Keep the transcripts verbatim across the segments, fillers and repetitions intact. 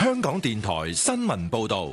香港電台新聞報道。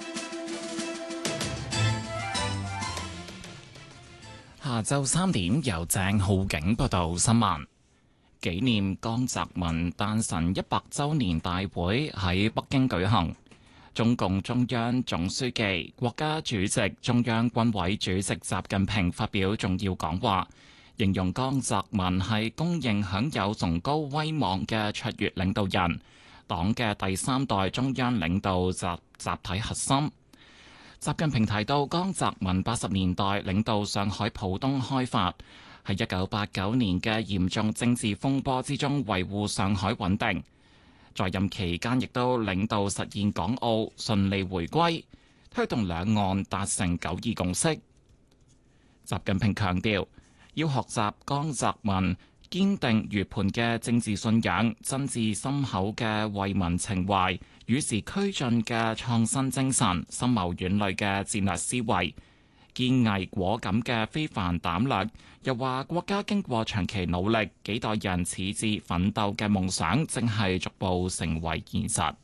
下晝三點，由鄭浩景報道新聞。紀念江澤民誕辰一百週年大會喺北京舉行，中共中央總書記、國家主席、中央軍委主席習近平發表重要講話，形容江澤民係公認享有崇高威望嘅卓越領導人，黨嘅第三代中央領導集集體核心。習近平提到，江澤民八十年代領導上海浦東開發，喺一九八九年嘅嚴重政治風波之中維護上海穩定，在任期間亦都領導實現港澳順利回歸，推動兩岸達成九二共識。習近平強調，要學習江澤民堅定如磐嘅政治信仰、真摯深厚嘅為民情懷、與時俱進嘅創新精神、深謀遠慮嘅戰略思維、堅毅果敢嘅非凡膽略。又話國家經過長期努力，幾代人矢志奮鬥嘅夢想正係逐步成為現實。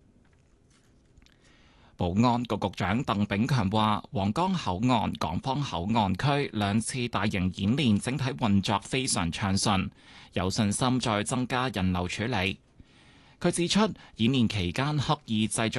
保安局局長鄧炳強話，皇崗口岸、港方口岸區兩次大型演練整體運作非常暢順，有信心再增加人流處理。佢指出，演練期間刻意製造